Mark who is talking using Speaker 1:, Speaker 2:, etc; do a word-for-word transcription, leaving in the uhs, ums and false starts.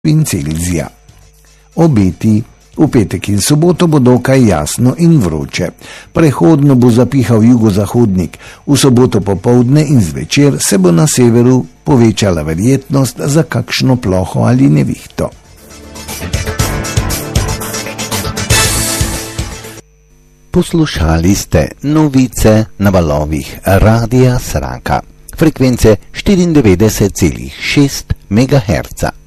Speaker 1: in Celzija. Obeti v petek in soboto bo dokaj jasno in vroče. Prehodno bo zapihal jugozahodnik, v soboto popoldne in zvečer se bo na severu povečala verjetnost za kakšno ploho ali nevihto.
Speaker 2: Poslušali ste novice na valovih Radia Sraka, frekvence štiriindevetdeset celih šest megaherca.